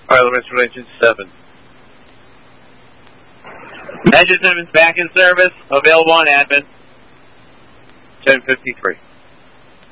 Pilot Rescue Engine 7. Engine 7's back in service. Available on admin. 10:53.